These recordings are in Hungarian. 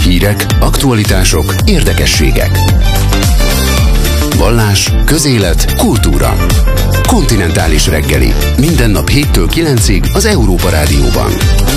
Hírek, aktualitások, érdekességek. Vallás, közélet, kultúra. Kontinentális reggeli. Minden nap 7-től 9-ig az Európa Rádióban.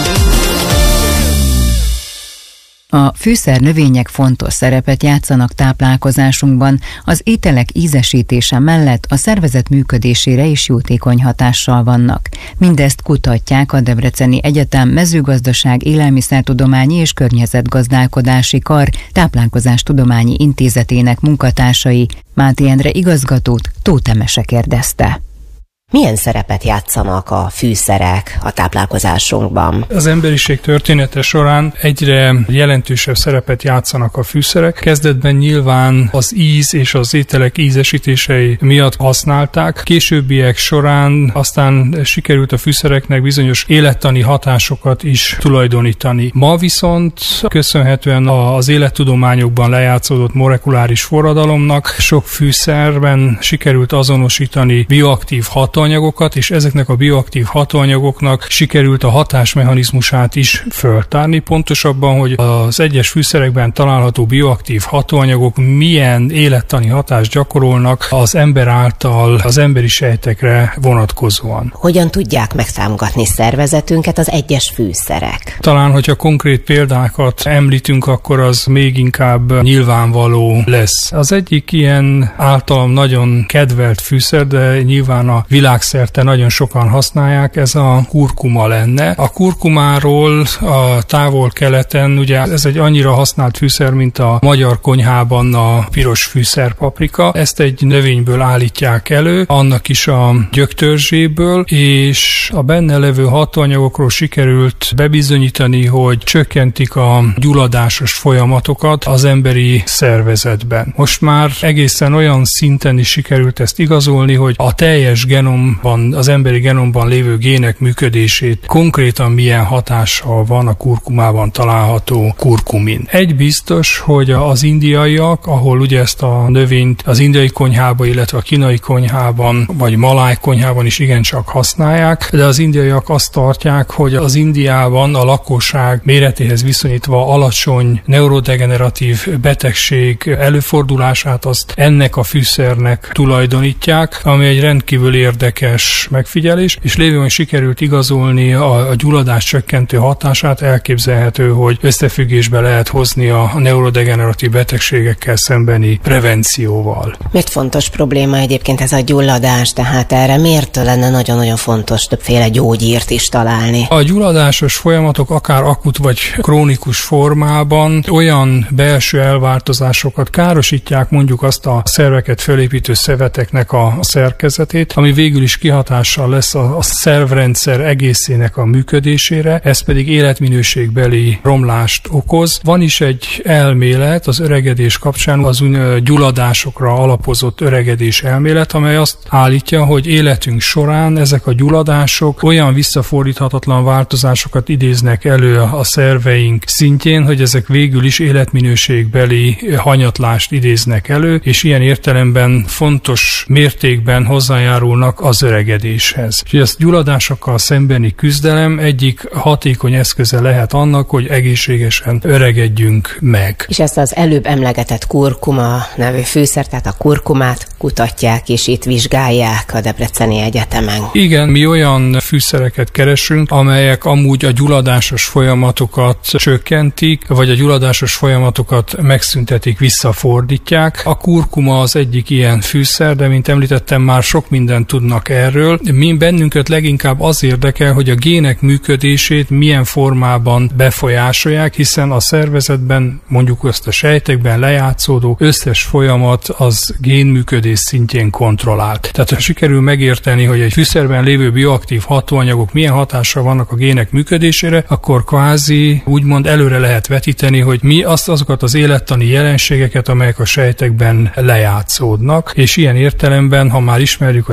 A fűszernövények fontos szerepet játszanak táplálkozásunkban, az ételek ízesítése mellett a szervezet működésére is jótékony hatással vannak. Mindezt kutatják a Debreceni Egyetem Mezőgazdaság, Élelmiszertudományi és Környezetgazdálkodási Kar Táplálkozástudományi Intézetének munkatársai. Máté Endre igazgatót Tóth Emese kérdezte. Milyen szerepet játszanak a fűszerek a táplálkozásunkban? Az emberiség története során egyre jelentősebb szerepet játszanak a fűszerek. Kezdetben nyilván az íz és az ételek ízesítései miatt használták. Későbbiek során aztán sikerült a fűszereknek bizonyos élettani hatásokat is tulajdonítani. Ma viszont köszönhetően az élettudományokban lejátszódott molekuláris forradalomnak sok fűszerben sikerült azonosítani bioaktív hatóanyagokat, és ezeknek a bioaktív hatóanyagoknak sikerült a hatásmechanizmusát is föltárni, pontosabban, hogy az egyes fűszerekben található bioaktív hatóanyagok milyen élettani hatást gyakorolnak az ember által az emberi sejtekre vonatkozóan. Hogyan tudják megtámogatni szervezetünket az egyes fűszerek? Talán, hogyha konkrét példákat említünk, akkor az még inkább nyilvánvaló lesz. Az egyik ilyen általam nagyon kedvelt fűszer, de nyilván a világszerte nagyon sokan használják, ez a kurkuma lenne. A kurkumáról a távol-keleten, ugye ez egy annyira használt fűszer, mint a magyar konyhában a piros fűszerpaprika. Ezt egy növényből állítják elő, annak is a gyöktörzséből, és a benne levő hatóanyagokról sikerült bebizonyítani, hogy csökkentik a gyulladásos folyamatokat az emberi szervezetben. Most már egészen olyan szinten is sikerült ezt igazolni, hogy a teljes genomban, az emberi genomban lévő gének működését konkrétan milyen hatással van a kurkumában található kurkumin. Egy biztos, hogy az indiaiak, ahol ugye ezt a növényt az indiai konyhában, illetve a kínai konyhában, vagy maláj konyhában is igencsak használják, de az indiaiak azt tartják, hogy az Indiában a lakosság méretéhez viszonyítva alacsony neurodegeneratív betegség előfordulását azt ennek a fűszernek tulajdonítják, ami egy rendkívül érdekes megfigyelés, és lévén sikerült igazolni a gyulladás csökkentő hatását, elképzelhető, hogy összefüggésbe lehet hozni a neurodegeneratív betegségekkel szembeni prevencióval. Miért fontos probléma egyébként ez a gyulladás, tehát erre miért lenne nagyon-nagyon fontos többféle gyógyírt is találni? A gyulladásos folyamatok akár akut vagy krónikus formában olyan belső elváltozásokat károsítják, mondjuk azt a szerveket fölépítő szöveteknek a szerkezetét, ami végül is kihatással lesz a szervrendszer egészének a működésére, ez pedig életminőségbeli romlást okoz. Van is egy elmélet az öregedés kapcsán, az gyulladásokra alapozott öregedés elmélet, amely azt állítja, hogy életünk során ezek a gyulladások olyan visszafordíthatatlan változásokat idéznek elő a szerveink szintjén, hogy ezek végül is életminőségbeli hanyatlást idéznek elő, és ilyen értelemben fontos mértékben hozzájárulnak az öregedéshez. Úgyhogy a gyulladásokkal szembeni küzdelem egyik hatékony eszköze lehet annak, hogy egészségesen öregedjünk meg. És ezt az előbb emlegetett kurkuma nevű fűszer, tehát a kurkumát kutatják és itt vizsgálják a Debreceni Egyetemen. Igen, mi olyan fűszereket keresünk, amelyek amúgy a gyulladásos folyamatokat csökkentik, vagy a gyulladásos folyamatokat megszüntetik, visszafordítják. A kurkuma az egyik ilyen fűszer, de mint említettem, már sok mindent tudnak erről. Bennünket leginkább az érdekel, hogy a gének működését milyen formában befolyásolják, hiszen a szervezetben, mondjuk ezt a sejtekben lejátszódó összes folyamat az génműködés szintjén kontrollált. Tehát ha sikerül megérteni, hogy egy fűszerben lévő bioaktív hatóanyagok milyen hatással vannak a gének működésére, akkor kvázi úgymond előre lehet vetíteni, hogy mi azokat az élettani jelenségeket, amelyek a sejtekben lejátszódnak, és ilyen értelemben, ha már ismerjük a jelenségeket,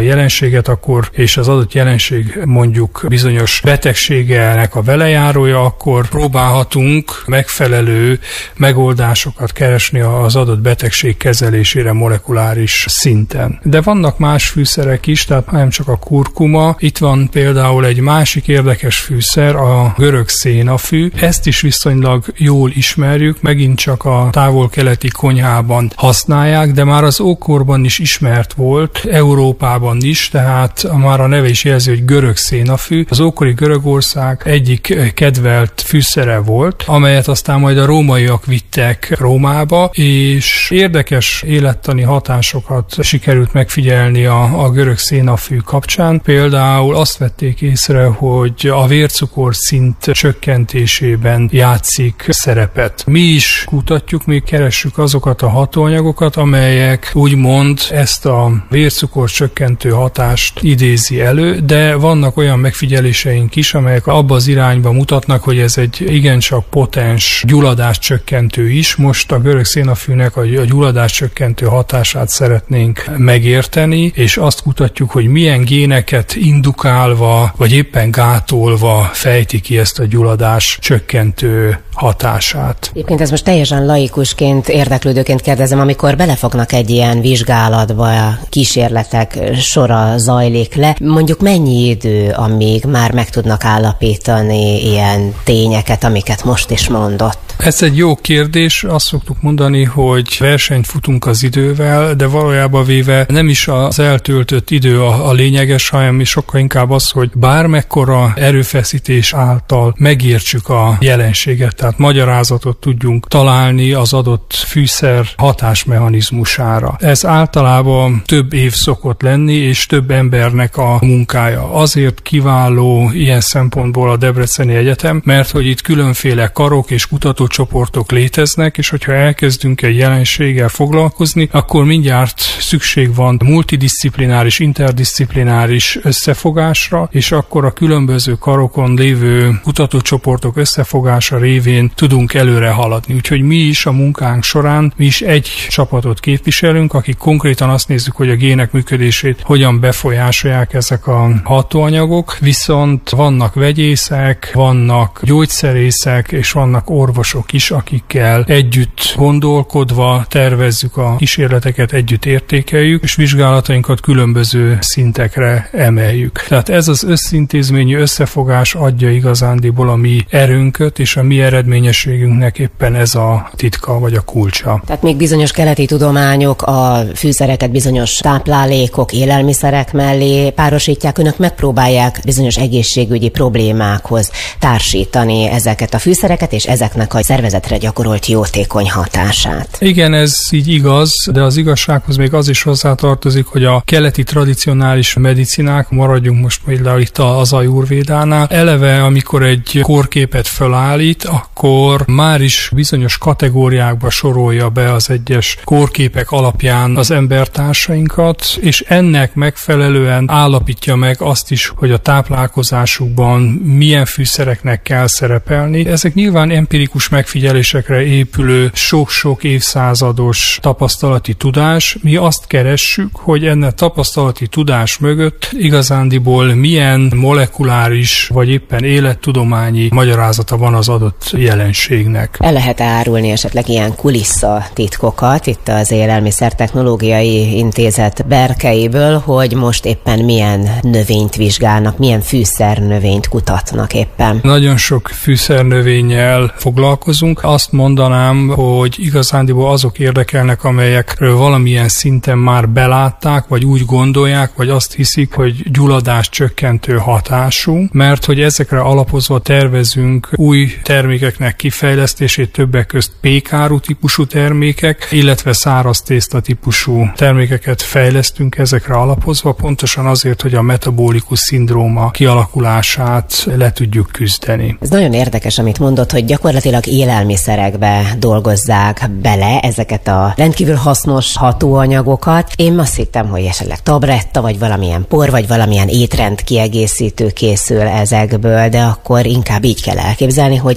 jelenséget, akkor és az adott jelenség mondjuk bizonyos betegségenek a velejárója, akkor próbálhatunk megfelelő megoldásokat keresni az adott betegség kezelésére molekuláris szinten. De vannak más fűszerek is, tehát nem csak a kurkuma. Itt van például egy másik érdekes fűszer, a görög szénafű. Ezt is viszonylag jól ismerjük, megint csak a távol-keleti konyhában használják, de már az ókorban is ismert volt, Európában is, tehát már a neve is jelzi, hogy görög szénafű. Az ókori Görögország egyik kedvelt fűszere volt, amelyet aztán majd a rómaiak vittek Rómába, és érdekes élettani hatásokat sikerült megfigyelni a görög szénafű kapcsán. Például azt vették észre, hogy a vércukor szint csökkentésében játszik szerepet. Mi is kutatjuk, mi keressük azokat a hatóanyagokat, amelyek úgymond ezt a vércukor csökkentő hatást idézi elő, de vannak olyan megfigyeléseink is, amelyek abba az irányba mutatnak, hogy ez egy igencsak potens gyulladás csökkentő is. Most a görög szénafűnek a gyulladás csökkentő hatását szeretnénk megérteni, és azt kutatjuk, hogy milyen géneket indukálva, vagy éppen gátolva fejti ki ezt a gyulladás csökkentő hatását. Egyébként ez most teljesen laikusként, érdeklődőként kérdezem, amikor belefognak egy ilyen vizsgálatba, kísérletek sora zajlik le, mondjuk mennyi idő, amíg már meg tudnak állapítani ilyen tényeket, amiket most is mondott? Ez egy jó kérdés, azt szoktuk mondani, hogy versenyt futunk az idővel, de valójában véve nem is az eltöltött idő a lényeges, hanem sokkal inkább az, hogy bármekkora erőfeszítés által megértsük a jelenséget, tehát magyarázatot tudjunk találni az adott fűszer hatásmechanizmusára. Ez általában több év szokott lenni, és több embernek a munkája. Azért kiváló ilyen szempontból a Debreceni Egyetem, mert hogy itt különféle karok és kutatócsoportok léteznek, és hogyha elkezdünk egy jelenséggel foglalkozni, akkor mindjárt szükség van multidisziplináris, interdisziplináris összefogásra, és akkor a különböző karokon lévő kutatócsoportok összefogása révén tudunk előre haladni. Úgyhogy mi is a munkánk során, mi is egy csapatot képviselünk, akik konkrétan azt nézzük, hogy a gének működését hogyan befolyásolják ezek a hatóanyagok, viszont vannak vegyészek, vannak gyógyszerészek, és vannak orvosok is, akikkel együtt gondolkodva tervezzük a kísérleteket, együtt értékeljük, és vizsgálatainkat különböző szintekre emeljük. Tehát ez az összintézményi összefogás adja igazándiból a mi erőnköt, és a mi eredményességünknek éppen ez a titka, vagy a kulcsa. Tehát még bizonyos keleti tudományok a fűszereket bizonyos táplálékok, élelmiszerek mellé párosítják, önök megpróbálják bizonyos egészségügyi problémákhoz társítani ezeket a fűszereket, és ezeknek a szervezetre gyakorolt jótékony hatását. Igen, ez így igaz, de az igazsághoz még az is hozzátartozik, hogy a keleti tradicionális medicinák, maradjunk most például itt az ajurvédánál, eleve amikor egy kórképet felállít, akkor már is bizonyos kategóriákba sorolja be az egyes kórképek alapján az embertársainkat, és ennek megfelelően állapítja meg azt is, hogy a táplálkozásukban milyen fűszereknek kell szerepelni. Ezek nyilván empirikus megfigyelésekre épülő sok-sok évszázados tapasztalati tudás. Mi azt keressük, hogy ennek tapasztalati tudás mögött igazándiból milyen molekuláris vagy éppen élettudományi magyarázata van az adott jelenségnek. El lehet árulni esetleg ilyen kulisszatitkokat itt az Élelmiszer-technológiai Intézet berkeiből, hogy most éppen milyen növényt vizsgálnak, milyen fűszernövényt kutatnak éppen? Nagyon sok fűszernövénnyel foglalkozunk. Azt mondanám, hogy igazándiból azok érdekelnek, amelyekről valamilyen szinten már belátták, vagy úgy gondolják, vagy azt hiszik, hogy gyulladás csökkentő hatású, mert hogy ezekre alapozva tervezünk új termékeknek kifejlesztését, többek közt pékáru típusú termékek, illetve száraz tészta típusú termékeket fejlesztünk ezekre alapozva, pontosan azért, hogy a metabolikus szindróma kialakulását le tudjuk küzdeni. Ez nagyon érdekes, amit mondott, hogy gyakorlatilag élelmiszerekbe dolgozzák bele ezeket a rendkívül hasznos hatóanyagokat. Én azt hittem, hogy esetleg tabletta, vagy valamilyen por, vagy valamilyen étrend kiegészítő készül ezekből, de akkor inkább így kell elképzelni, hogy élelmiszer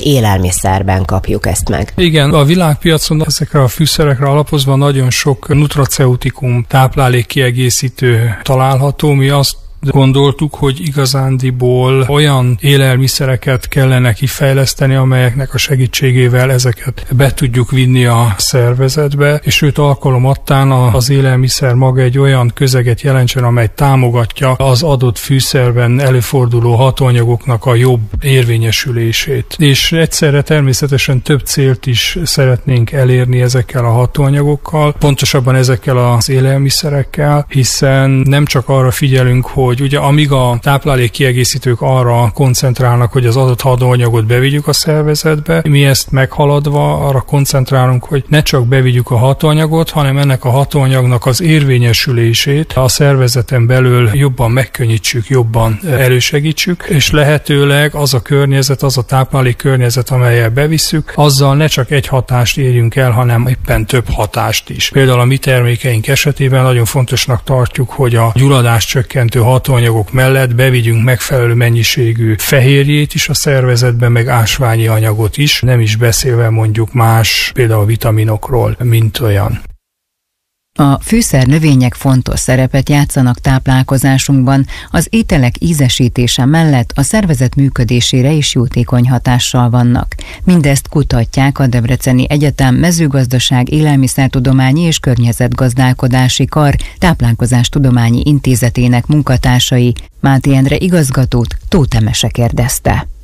élelmiszerben kapjuk ezt meg. Igen, a világpiacon ezekre a fűszerekre alapozva nagyon sok nutraceutikum, táplálékkiegészítő található. Mi azt gondoltuk, hogy igazándiból olyan élelmiszereket kellene kifejleszteni, amelyeknek a segítségével ezeket be tudjuk vinni a szervezetbe, és sőt alkalomattán az élelmiszer maga egy olyan közeget jelentsen, amely támogatja az adott fűszerben előforduló hatóanyagoknak a jobb érvényesülését. És egyszerre természetesen több célt is szeretnénk elérni ezekkel a hatóanyagokkal, pontosabban ezekkel az élelmiszerekkel, hiszen nem csak arra figyelünk, hogy ugye amíg a táplálékkiegészítők arra koncentrálnak, hogy az adott hatóanyagot bevigyük a szervezetbe, mi ezt meghaladva arra koncentrálunk, hogy ne csak bevigyük a hatóanyagot, hanem ennek a hatóanyagnak az érvényesülését a szervezeten belül jobban megkönnyítsük, jobban elősegítsük, és lehetőleg az a környezet, az a táplálék környezet, amellyel bevisszük, azzal ne csak egy hatást érjünk el, hanem éppen több hatást is. Például a mi termékeink esetében nagyon fontosnak tartjuk, hogy a gyulladás csökkentő hatóanyagok mellett bevigyünk megfelelő mennyiségű fehérjét is a szervezetbe, meg ásványi anyagot is, nem is beszélve mondjuk más, például vitaminokról, mint olyan. A fűszernövények fontos szerepet játszanak táplálkozásunkban, az ételek ízesítése mellett a szervezet működésére is jótékony hatással vannak. Mindezt kutatják a Debreceni Egyetem Mezőgazdaság, Élelmiszertudományi és Környezetgazdálkodási Kar Táplálkozástudományi Intézetének munkatársai. Máté Endre igazgatót Tóth Emese kérdezte.